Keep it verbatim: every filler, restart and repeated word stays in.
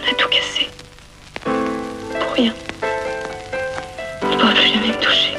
a tout cassé. Pour rien. Il ne pourra plus jamais me toucher.